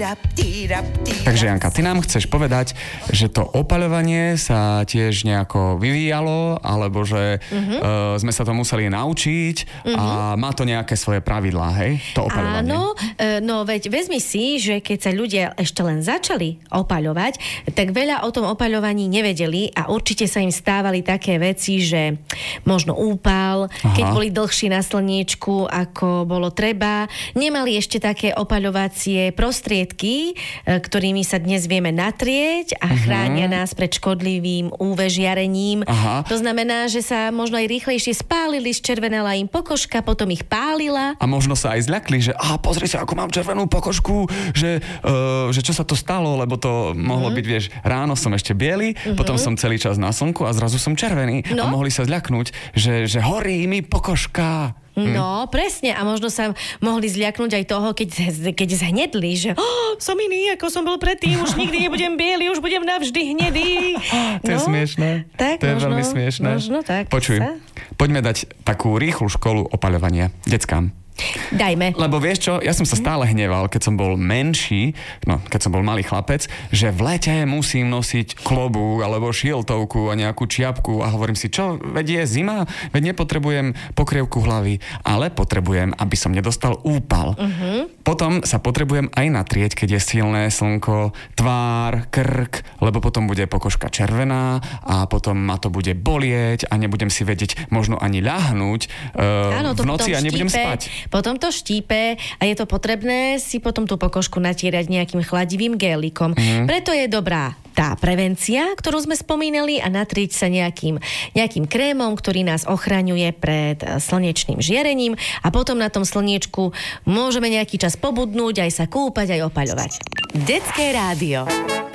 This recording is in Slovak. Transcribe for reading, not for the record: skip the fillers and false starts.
Takže Janka, ty nám chceš povedať, že to opaľovanie sa tiež nejako vyvíjalo, alebo že sme sa to museli naučiť a má to nejaké svoje pravidlá, hej? To opaľovanie. Áno, no veď vezmi si, že keď sa ľudia ešte len začali opaľovať, tak veľa o tom opaľovaní nevedeli a určite sa im stávali také veci, že možno úpal, keď boli dlhší na slniečku, ako bolo treba. Nemali ešte také opaľovacie prostriedky, ktorými sa dnes vieme natrieť a chránia nás pred škodlivým UV žiarením. To znamená, že sa možno aj rýchlejšie spálili, zčervenala im pokožka, potom ich pálila. A možno sa aj zľakli, že pozri sa, ako mám červenú pokožku, že čo sa to stalo, lebo to mohlo byť, vieš, ráno som ešte biely, potom som celý čas na slnku a zrazu som červený a mohli sa zľaknúť, že horí mi pokožka. No, presne. A možno sa mohli zľaknúť aj toho, keď zhnedli, že som iný, ako som bol predtým, už nikdy nebudem biely, už budem navždy hnedý. To je smiešné. Tak, to je možno, veľmi smiešné. Možno tak. Počuj, poďme dať takú rýchlu školu opaľovania deckám. Dajme. Lebo vieš čo, ja som sa stále hneval, keď som bol menší, keď som bol malý chlapec, že v lete musím nosiť klobúk alebo šiltovku a nejakú čiapku a hovorím si, čo, veď je zima, veď nepotrebujem pokrievku hlavy, ale potrebujem, aby som nedostal úpal. Potom sa potrebujem aj natrieť, keď je silné slnko, tvár, krk, lebo potom bude pokožka červená a potom ma to bude bolieť a nebudem si vedieť možno ani ľahnúť v noci a nebudem spať. Potom to štípe a je to potrebné si potom tú pokožku natierať nejakým chladivým gélikom. Preto je dobrá tá prevencia, ktorú sme spomínali, a natrieť sa nejakým krémom, ktorý nás ochraňuje pred slnečným žiarením a potom na tom slniečku môžeme nejaký čas pobudnúť, aj sa kúpať, aj opaľovať. Detské rádio.